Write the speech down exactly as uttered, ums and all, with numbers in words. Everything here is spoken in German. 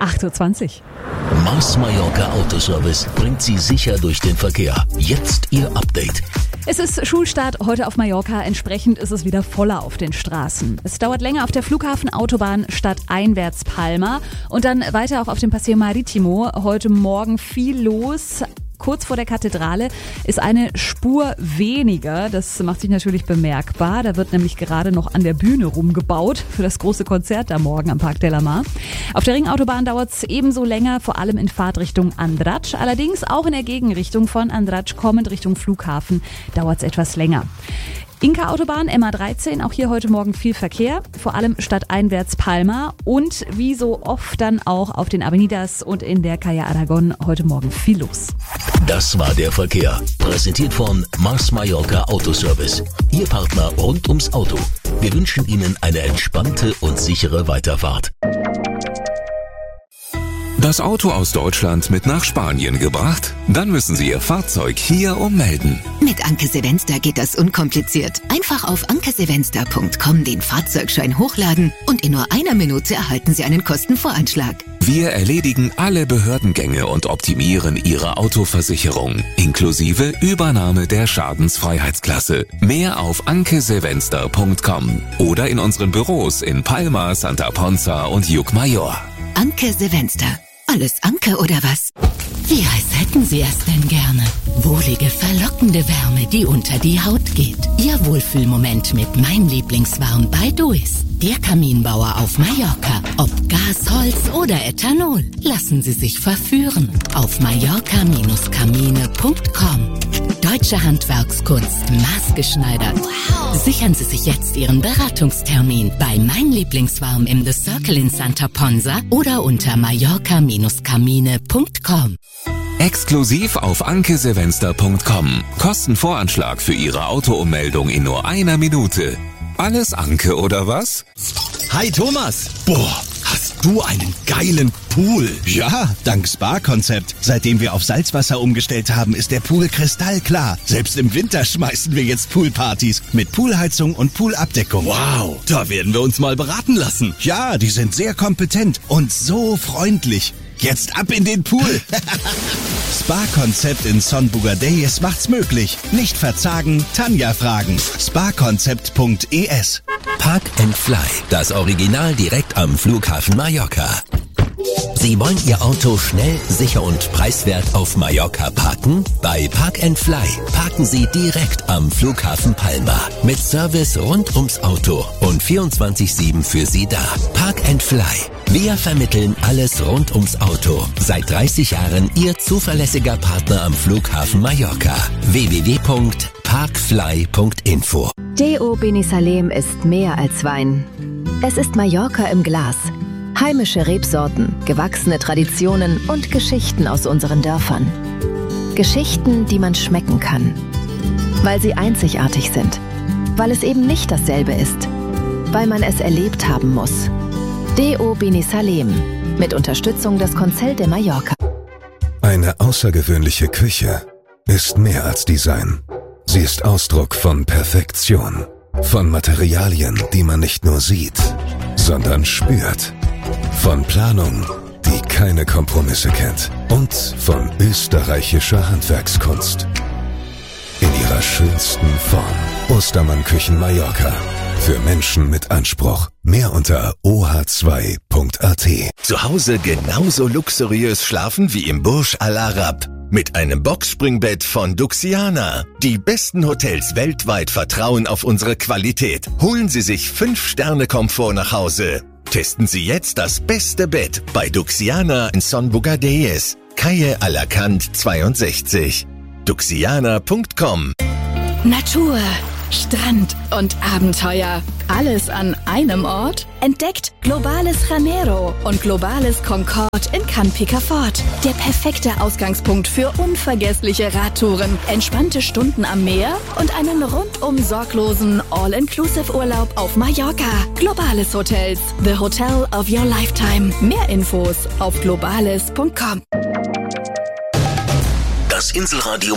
acht Uhr zwanzig. Mars Mallorca Autoservice bringt Sie sicher durch den Verkehr. Jetzt Ihr Update. Es ist Schulstart heute auf Mallorca, entsprechend ist es wieder voller auf den Straßen. Es dauert länger auf der Flughafenautobahn stadteinwärts Palma und dann weiter auch auf dem Paseo Marítimo. Heute Morgen viel los. Kurz vor der Kathedrale ist eine Spur weniger. Das macht sich natürlich bemerkbar. Da wird nämlich gerade noch an der Bühne rumgebaut für das große Konzert da morgen am Parc de la Mar. Auf der Ringautobahn dauert es ebenso länger, vor allem in Fahrtrichtung Andratx. Allerdings auch in der Gegenrichtung von Andratx kommend Richtung Flughafen dauert es etwas länger. Inka-Autobahn M A dreizehn, auch hier heute Morgen viel Verkehr, vor allem stadteinwärts Palma und wie so oft dann auch auf den Avenidas und in der Calle Aragon heute Morgen viel los. Das war der Verkehr, präsentiert von Mars Mallorca Autoservice, Ihr Partner rund ums Auto. Wir wünschen Ihnen eine entspannte und sichere Weiterfahrt. Das Auto aus Deutschland mit nach Spanien gebracht? Dann müssen Sie Ihr Fahrzeug hier ummelden. Mit Anke Sevenster geht das unkompliziert. Einfach auf anke sevenster punkt com den Fahrzeugschein hochladen und in nur einer Minute erhalten Sie einen Kostenvoranschlag. Wir erledigen alle Behördengänge und optimieren Ihre Autoversicherung, inklusive Übernahme der Schadensfreiheitsklasse. Mehr auf anke sevenster punkt com oder in unseren Büros in Palma, Santa Ponza und Llucmajor. Anke Sevenster. Alles Anke oder was? Wie heiß hätten Sie es denn gerne? Wohlige, verlockende Wärme, die unter die Haut geht. Ihr Wohlfühlmoment mit Mein Lieblingswarm bei Duis. Der Kaminbauer auf Mallorca. Ob Gas, Holz oder Ethanol. Lassen Sie sich verführen. Auf mallorca Kamine punkt com. Deutsche Handwerkskunst, maßgeschneidert. Wow. Sichern Sie sich jetzt Ihren Beratungstermin bei Mein Lieblingswarm im The Circle in Santa Ponza oder unter mallorca Kamine punkt com. Exklusiv auf anke sevenster punkt com. Kostenvoranschlag für Ihre Autoummeldung in nur einer Minute. Alles Anke oder was? Hi Thomas! Boah, hast du einen geilen Pool? Ja, dank Spa-Konzept. Seitdem wir auf Salzwasser umgestellt haben, ist der Pool kristallklar. Selbst im Winter schmeißen wir jetzt Poolpartys mit Poolheizung und Poolabdeckung. Wow, da werden wir uns mal beraten lassen. Ja, die sind sehr kompetent und so freundlich. Jetzt ab in den Pool. Spa-Konzept in Son Bugadeyes macht's möglich. Nicht verzagen, Tanja fragen. spa-konzept punkt e s. Park and Fly, das Original direkt am Flughafen Mallorca. Sie wollen Ihr Auto schnell, sicher und preiswert auf Mallorca parken? Bei Park and Fly parken Sie direkt am Flughafen Palma. Mit Service rund ums Auto und vierundzwanzig sieben für Sie da. Park and Fly. Wir vermitteln alles rund ums Auto. Seit dreißig Jahren Ihr zuverlässiger Partner am Flughafen Mallorca. w w w punkt parkfly punkt info. Deo Benisalem ist mehr als Wein. Es ist Mallorca im Glas. Heimische Rebsorten, gewachsene Traditionen und Geschichten aus unseren Dörfern. Geschichten, die man schmecken kann. Weil sie einzigartig sind. Weil es eben nicht dasselbe ist. Weil man es erlebt haben muss. Deo Benisalem. Mit Unterstützung des Consell de Mallorca. Eine außergewöhnliche Küche ist mehr als Design. Sie ist Ausdruck von Perfektion. Von Materialien, die man nicht nur sieht, sondern spürt. Von Planung, die keine Kompromisse kennt. Und von österreichischer Handwerkskunst. In ihrer schönsten Form. Ostermann Küchen Mallorca. Für Menschen mit Anspruch. Mehr unter o h zwei punkt a t. Zu Hause genauso luxuriös schlafen wie im Burj Al Arab. Mit einem Boxspringbett von Duxiana. Die besten Hotels weltweit vertrauen auf unsere Qualität. Holen Sie sich fünf Sterne Komfort nach Hause. Testen Sie jetzt das beste Bett bei Duxiana in Son Bugadeyes. Calle Alacant zweiundsechzig. duxiana punkt com. Natur, Strand und Abenteuer. Alles an einem Ort? Entdeckt Globales Janeiro und Globales Concord in Can Picafort. Der perfekte Ausgangspunkt für unvergessliche Radtouren, entspannte Stunden am Meer und einen rundum sorglosen All-Inclusive-Urlaub auf Mallorca. Globales Hotels, the hotel of your lifetime. Mehr Infos auf globales punkt com. Das Inselradio